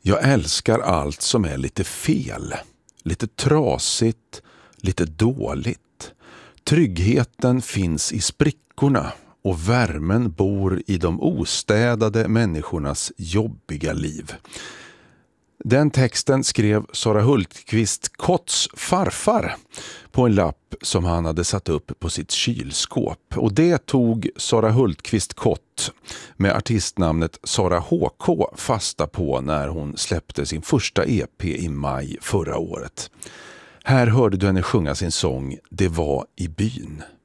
Jag älskar allt som är lite fel, lite trasigt, lite dåligt. Tryggheten finns i sprickorna och värmen bor i de ostädade människornas jobbiga liv. Den texten skrev Sara Hultqvist Kotts farfar på en lapp som han hade satt upp på sitt kylskåp. Och det tog Sara Hultqvist Kott med artistnamnet Sara HK fasta på när hon släppte sin första EP i maj förra året. Här hörde du henne sjunga sin sång Det var i byn.